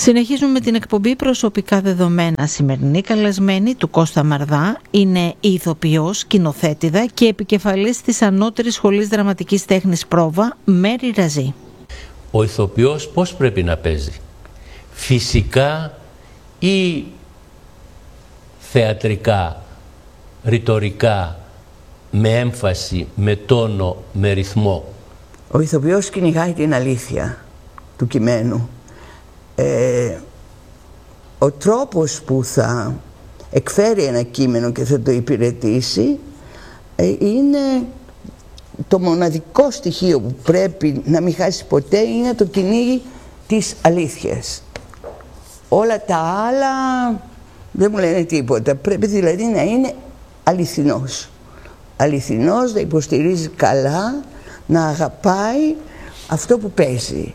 Συνεχίζουμε με την εκπομπή Προσωπικά Δεδομένα. Σημερινή καλεσμένη του Κώστα Μαρδά είναι η ηθοποιός, σκηνοθέτηδα και επικεφαλής της Ανώτερης Σχολής Δραματικής Τέχνης Πρόβα, Μέρη Ραζή. Ο ηθοποιός πώς πρέπει να παίζει? Φυσικά ή θεατρικά, ρητορικά, με έμφαση, με τόνο, με ρυθμό? Ο ηθοποιός κυνηγάει την αλήθεια του κειμένου. Ο τρόπος που θα εκφέρει ένα κείμενο και θα το υπηρετήσει είναι το μοναδικό στοιχείο που πρέπει να μην χάσει ποτέ, είναι το κυνήγι της αλήθειας. Όλα τα άλλα δεν μου λένε τίποτα. Πρέπει δηλαδή να είναι αληθινός. Αληθινός, να υποστηρίζει καλά, να αγαπάει αυτό που παίζει.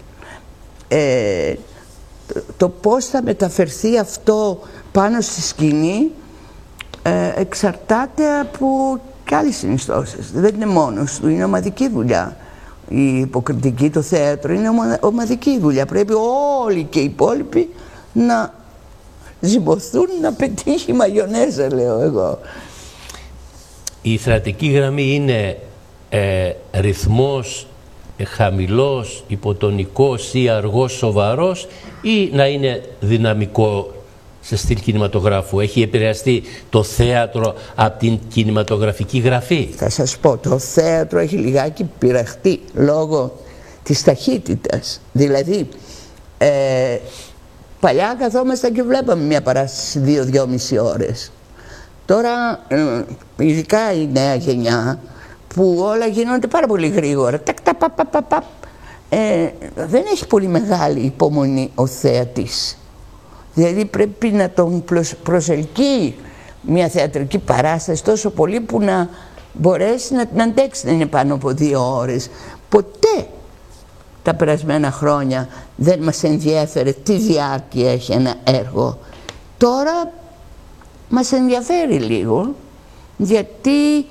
Το πώς θα μεταφερθεί αυτό πάνω στη σκηνή εξαρτάται από και άλλες συνιστώσεις. Δεν είναι μόνος του, είναι ομαδική δουλειά. Η υποκριτική, το θέατρο είναι ομαδική δουλειά. Πρέπει όλοι και οι υπόλοιποι να ζυμωθούν να πετύχει μαγιονέζα, λέω εγώ. Η θεατρική γραμμή είναι ρυθμός χαμηλός, υποτονικός ή αργός, σοβαρός, ή να είναι δυναμικό σε στυλ κινηματογράφου? Έχει επηρεαστεί το θέατρο από την κινηματογραφική γραφή? Θα σας πω, το θέατρο έχει λιγάκι πειραχτεί λόγω της ταχύτητας. Δηλαδή παλιά καθόμασταν και βλέπαμε μια παράσταση 2-2,5 ώρες. Τώρα ειδικά η νέα γενιά που όλα γίνονται πάρα πολύ γρήγορα, δεν έχει πολύ μεγάλη υπομονή ο θεατής. Δηλαδή πρέπει να τον προσελκύει μια θεατρική παράσταση τόσο πολύ που να μπορέσει να αντέξει, να είναι πάνω από 2 ώρες. Ποτέ τα περασμένα χρόνια δεν μας ενδιέφερε τι διάρκεια έχει ένα έργο. Τώρα μας ενδιαφέρει λίγο, γιατί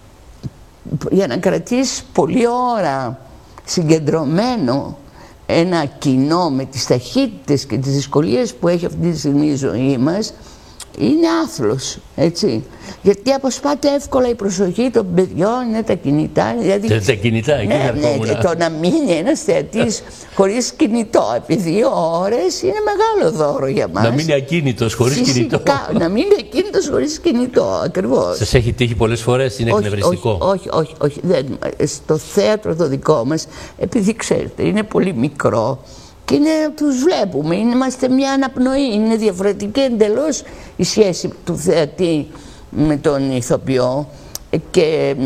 για να κρατήσεις πολλή ώρα συγκεντρωμένο ένα κοινό με τις ταχύτητες και τις δυσκολίες που έχει αυτή τη στιγμή η ζωή μας, είναι άθλος, έτσι. Γιατί αποσπάται εύκολα η προσοχή των παιδιών, είναι τα κινητά. Δηλαδή, τα κινητά, εκεί ναι, το να μείνει ένας θεατής χωρίς κινητό επί 2 ώρες είναι μεγάλο δώρο για μας. Να μείνει ακίνητος χωρίς κινητό. Να μείνει ακίνητος χωρίς κινητό, ακριβώς. Σας έχει τύχει πολλές φορές, είναι εκνευριστικό? Όχι. Στο θέατρο το δικό μας, επειδή ξέρετε, είναι πολύ μικρό, και τους βλέπουμε, είμαστε μια αναπνοή, είναι διαφορετική εντελώς η σχέση του θεατή με τον ηθοποιό, και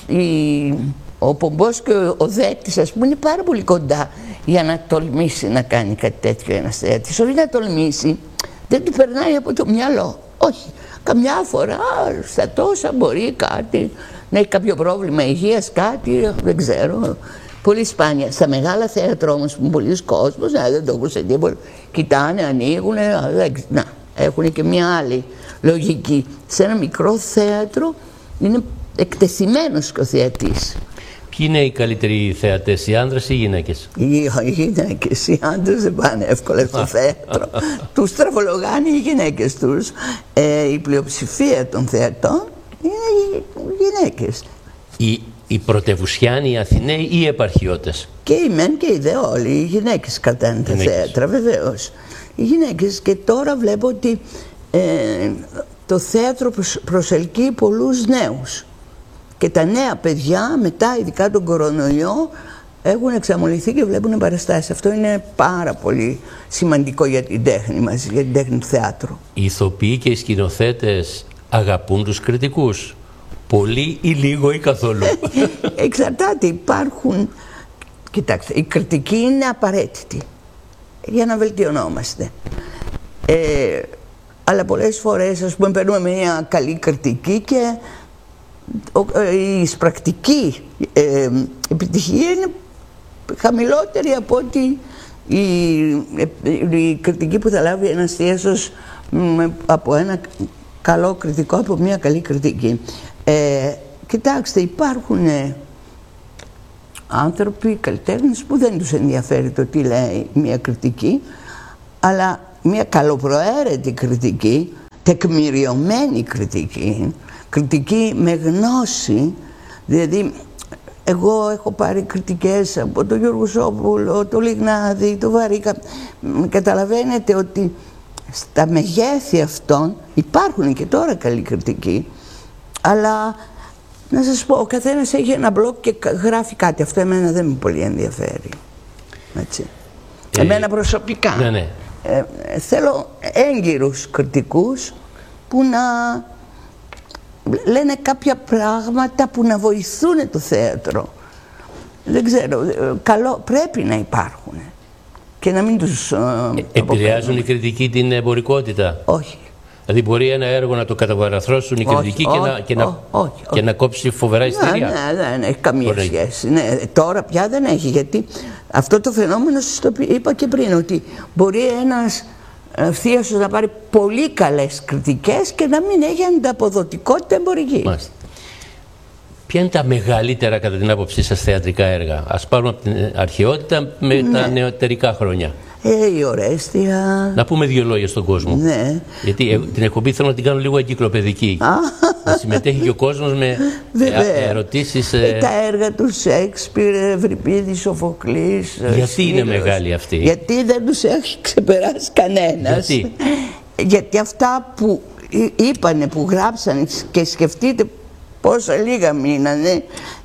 ο πομπός και ο δέκτης, ας πούμε, είναι πάρα πολύ κοντά για να τολμήσει να κάνει κάτι τέτοιο ένας θεατής. Όχι να τολμήσει, δεν του περνάει από το μυαλό, όχι. Καμιά φορά στα τόσα μπορεί κάτι, να έχει κάποιο πρόβλημα υγείας, κάτι, δεν ξέρω. Πολύ σπάνια. Στα μεγάλα θέατρα όμως που πολλοί κόσμος δεν το ακούσε τίποτα. Κοιτάνε, ανοίγουν, έχουν και μια άλλη λογική. Σε ένα μικρό θέατρο είναι εκτεθειμένος και ο θεατής. Ποιοι είναι οι καλύτεροι θεατές, οι άντρες ή οι γυναίκες? Οι γυναίκες. Οι άντρες δεν πάνε εύκολα στο θέατρο. Τους τραβολογάνε οι γυναίκες τους. Η πλειοψηφία των θεατών είναι γυναίκες. Οι πρωτευουσιάνοι, οι Αθηναίοι ή οι επαρχιώτες? Και οι μεν και οι δε, όλοι οι γυναίκες κρατάνε τα θέατρα, βεβαίως. Οι γυναίκες, και τώρα βλέπω ότι το θέατρο προσελκύει πολλούς νέους. Και τα νέα παιδιά μετά, ειδικά τον κορονοϊό, έχουν εξαμολυθεί και βλέπουν παραστάσεις. Αυτό είναι πάρα πολύ σημαντικό για την τέχνη μας, για την τέχνη του θεάτρου. Οι ηθοποιοί και οι σκηνοθέτες αγαπούν τους κριτικούς? Πολύ ή λίγο ή καθόλου? Εξαρτάται, υπάρχουν. Κοιτάξτε, η κριτική είναι απαραίτητη για να βελτιωνόμαστε. Αλλά πολλές φορές, ας πούμε, παίρνουμε μια καλή κριτική και η εισπρακτική επιτυχία είναι χαμηλότερη από ότι η κριτική που θα λάβει ένας θίασος από ένα καλό κριτικό, από μια καλή κριτική. Κοιτάξτε, υπάρχουν άνθρωποι, καλλιτέχνες, που δεν τους ενδιαφέρει το τι λέει μια κριτική, αλλά μια καλοπροαίρετη κριτική, τεκμηριωμένη κριτική με γνώση. Δηλαδή εγώ έχω πάρει κριτικές από τον Γιώργο Σόπουλο, τον Λιγνάδη, τον Βαρίκα. Καταλαβαίνετε ότι στα μεγέθη αυτών υπάρχουν και τώρα καλή κριτική, αλλά να σας πω, ο καθένας έχει ένα μπλοκ και γράφει κάτι. Αυτό εμένα δεν με πολύ ενδιαφέρει. Έτσι. Εμένα προσωπικά. Ναι. Θέλω έγκυρους κριτικούς που να λένε κάποια πράγματα που να βοηθούν το θέατρο. Δεν ξέρω, πρέπει να υπάρχουν και να μην τους επηρεάζουν οι κριτικοί την εμπορικότητα? Όχι. Δηλαδή μπορεί ένα έργο να το καταβαραθρώσουν οι κριτικοί και να κόψει φοβερά εισιτήρια? Ναι, δεν έχει καμία σχέση. Ναι, τώρα πια δεν έχει, γιατί αυτό το φαινόμενο, το είπα και πριν, ότι μπορεί ένας θείασος να πάρει πολύ καλές κριτικές και να μην έχει ανταποδοτικότητα εμπορική. Μάλιστα. Ποια είναι τα μεγαλύτερα κατά την άποψή σας θεατρικά έργα? Ας πάρουμε από την αρχαιότητα με τα νεωτερικά χρόνια. Η Ορέστια. Να πούμε δύο λόγια στον κόσμο. Ναι. Γιατί την εκπομπή θέλω να την κάνω λίγο εγκυκλοπαιδική. Να συμμετέχει και ο κόσμος με ερωτήσεις. Τα έργα του Σέξπιρ, Ευρυπίδης, Σοφοκλής. Γιατί είναι μεγάλη αυτή? Γιατί δεν τους έχει ξεπεράσει κανένας. Γιατί αυτά που είπανε, που γράψανε, και σκεφτείτε πόσα λίγα μείνανε,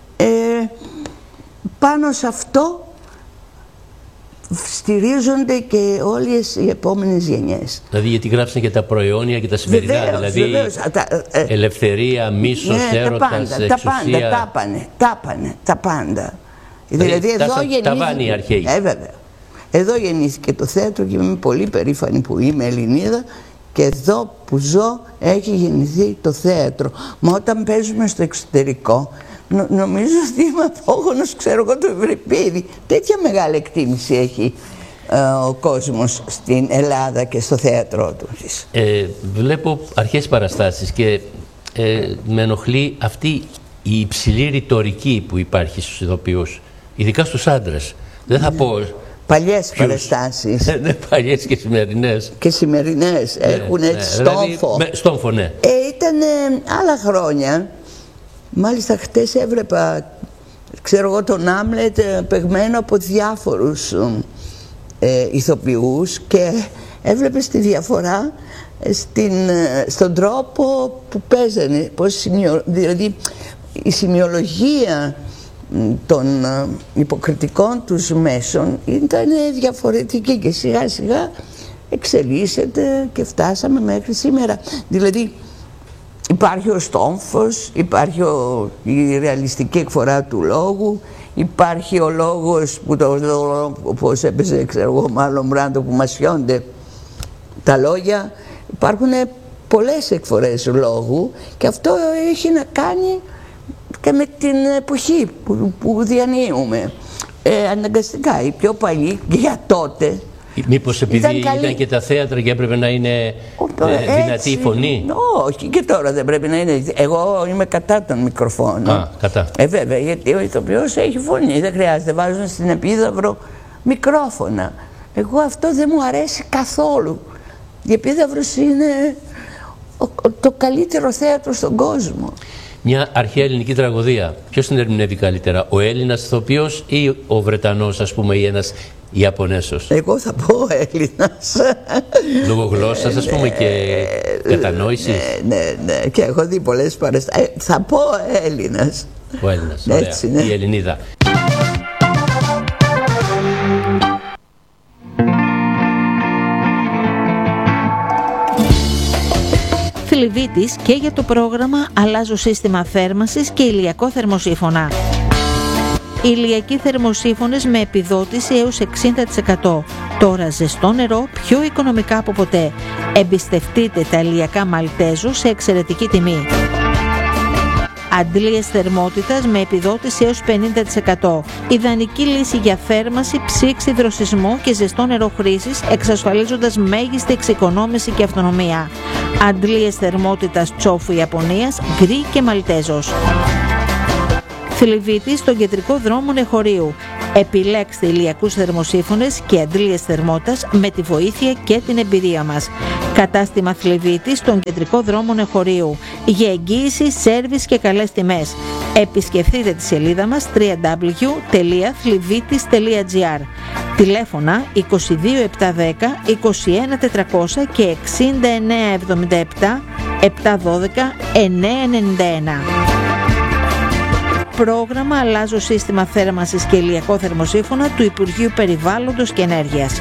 πάνω σε αυτό στηρίζονται και όλες οι επόμενες γενιές. Δηλαδή γιατί γράψαν και τα προαιώνια και τα σημερινά, βεβαίως, ελευθερία, μίσος, έρωτας, εξουσία. Τα πάντα. Δηλαδή εδώ γεννήθηκε, οι αρχαίοι. Εδώ γεννήθηκε το θέατρο και είμαι πολύ περήφανη που είμαι Ελληνίδα, και εδώ που ζω έχει γεννηθεί το θέατρο. Μα όταν παίζουμε στο εξωτερικό, νομίζω ότι είμαι απόγονος, ξέρω εγώ, του Ευρυπίδη. Τέτοια μεγάλη εκτίμηση έχει ο κόσμος στην Ελλάδα και στο θέατρό του. Βλέπω αρχές παραστάσεις και με ενοχλεί αυτή η υψηλή ρητορική που υπάρχει στους ηθοποιούς, ειδικά στους άντρες. Δεν θα πω παλιές παραστάσεις. Παλιές και σημερινές. Και σημερινές έχουν έτσι στόμφο. Στόμφο, ναι. Ήταν άλλα χρόνια. Μάλιστα χτες έβλεπα, ξέρω εγώ, τον Άμλετ παιγμένο από διάφορους ηθοποιούς, και έβλεπες τη διαφορά στον τρόπο που παίζανε. Δηλαδή η σημειολογία των υποκριτικών τους μέσων ήταν διαφορετική και σιγά σιγά εξελίσσεται και φτάσαμε μέχρι σήμερα. Δηλαδή υπάρχει ο στόμφος, υπάρχει η ρεαλιστική εκφορά του λόγου, υπάρχει ο λόγος που όπως έπαιζε, ξέρω εγώ, μάλλον Μπράντο, που μασιώνται τα λόγια. Υπάρχουν πολλές εκφορές λόγου και αυτό έχει να κάνει και με την εποχή που διανύουμε. Αναγκαστικά οι πιο παλιοί για τότε. Μήπως επειδή ήταν και τα θέατρα και έπρεπε να είναι δυνατή η φωνή? Όχι, και τώρα δεν πρέπει να είναι. Εγώ είμαι κατά των μικροφώνων. Κατά. Βέβαια, γιατί ο ηθοποιός έχει φωνή, δεν χρειάζεται, βάζουν στην επίδαυρο μικρόφωνα. Εγώ αυτό δεν μου αρέσει καθόλου. Η επίδαυρος είναι το καλύτερο θέατρο στον κόσμο. Μια αρχαία ελληνική τραγωδία, ποιος την ερμηνεύει καλύτερα, ο Έλληνας ηθοποιός ή ο Βρετανός, ας πούμε, ή ένας Ιαπωνέσος? Εγώ θα πω Έλληνας. Λόγω γλώσσας, ας πούμε, και κατανόησης. Ναι, και έχω δει πολλές παραστάσεις. Θα πω Έλληνας. Ο Έλληνας, ωραία. Έτσι, ναι. Η Ελληνίδα. Φιλιβίτης και για το πρόγραμμα «Αλλάζω σύστημα θέρμανσης και ηλιακό θερμοσύφωνα». Ηλιακοί θερμοσύφωνες με επιδότηση έως 60%. Τώρα ζεστό νερό πιο οικονομικά από ποτέ. Εμπιστευτείτε τα ηλιακά Μαλτέζο σε εξαιρετική τιμή. Αντλίες θερμότητας με επιδότηση έως 50%. Ιδανική λύση για θέρμανση, ψήξη, δροσισμό και ζεστό νερό χρήσης, εξασφαλίζοντας μέγιστη εξοικονόμηση και αυτονομία. Αντλίες θερμότητας Τσόφου Ιαπωνίας, γκρι και Μαλτέζος. Θλιβίτη στον κεντρικό δρόμο Νεχωρίου. Επιλέξτε ηλιακούς θερμοσύφωνες και αντλίες θερμότητας με τη βοήθεια και την εμπειρία μας. Κατάστημα Θλιβίτη στον κεντρικό δρόμο Νεχωρίου. Για εγγύηση, σέρβις και καλές τιμές. Επισκεφτείτε τη σελίδα μας www.thlivitis.gr. Τηλέφωνα 22 710 21 400 και 69 77 712 991. Πρόγραμμα «Αλλάζω σύστημα θέρμανσης και ηλιακό θερμοσύφωνα» του Υπουργείου Περιβάλλοντος και Ενέργειας.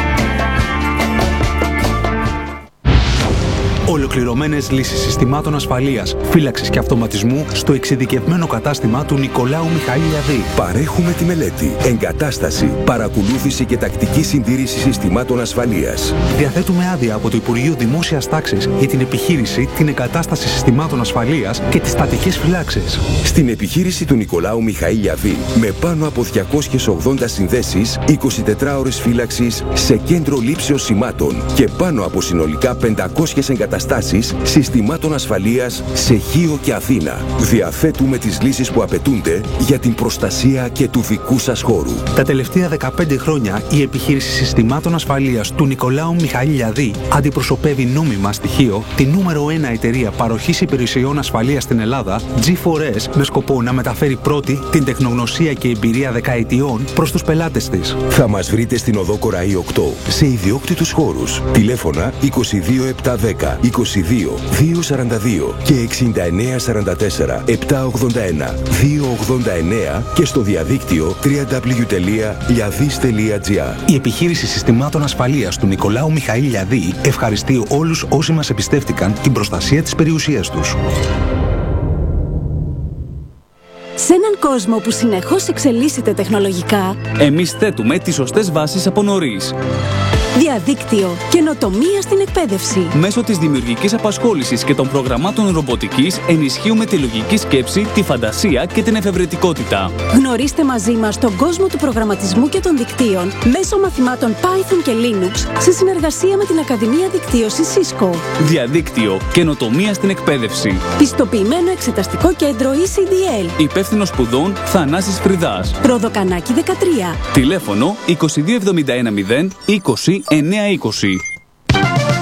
Ολοκληρωμένες λύσεις συστημάτων ασφαλείας, φύλαξης και αυτοματισμού στο εξειδικευμένο κατάστημα του Νικολάου Μιχαήλ-Λιαδή. Παρέχουμε τη μελέτη, εγκατάσταση, παρακολούθηση και τακτική συντήρηση συστημάτων ασφαλείας. Διαθέτουμε άδεια από το Υπουργείο Δημόσιας Τάξης για την επιχείρηση, την εγκατάσταση συστημάτων ασφαλείας και τις στατικές φυλάξεις. Στην επιχείρηση του Νικολάου Μιχαήλ-Λιαδή, με πάνω από 280 συνδέσεις, 24 ώρες φύλαξης σε κέντρο λήψεως σημάτων και πάνω από συνολικά 500 εγκαταστάσεις συστημάτων ασφαλείας σε Χίο και Αθήνα. Διαθέτουμε τις λύσεις που απαιτούνται για την προστασία και του δικού σας χώρου. Τα τελευταία 15 χρόνια η επιχείρηση συστημάτων ασφαλείας του Νικολάου Μιχαήλ-Λιαδή αντιπροσωπεύει νόμιμα στοιχείο τη νούμερο 1 εταιρεία παροχής υπηρεσιών ασφαλείας στην Ελλάδα, G4S, με σκοπό να μεταφέρει πρώτη την τεχνογνωσία και εμπειρία δεκαετιών προς τους πελάτες της. Θα μας βρείτε στην οδό Κοραή 8 σε ιδιόκτητους χώρους. Τηλέφωνα 22 710 22 242 και 69 44 781 289 και στο διαδίκτυο www.liadis.gr. Η επιχείρηση συστημάτων ασφαλείας του Νικολάου Μιχαήλ-Λιαδή ευχαριστεί όλους όσοι μας εμπιστεύτηκαν την προστασία της περιουσίας τους. Σε έναν κόσμο που συνεχώς εξελίσσεται τεχνολογικά, εμείς θέτουμε τις σωστές βάσεις από νωρίς. Διαδίκτυο, καινοτομία στην εκπαίδευση. Μέσω της δημιουργικής απασχόλησης και των προγραμμάτων ρομποτικής ενισχύουμε τη λογική σκέψη, τη φαντασία και την εφευρετικότητα. Γνωρίστε μαζί μας τον κόσμο του προγραμματισμού και των δικτύων μέσω μαθημάτων Python και Linux σε συνεργασία με την Ακαδημία Δικτύωσης Cisco. Διαδίκτυο, καινοτομία στην εκπαίδευση. Πιστοποιημένο εξεταστικό κέντρο ECDL. Υπεύθυνος σπουδών Θανάσης Φρυδάς. Ροδοκανάκι 13. Τηλέφωνο 2271 0 20 920.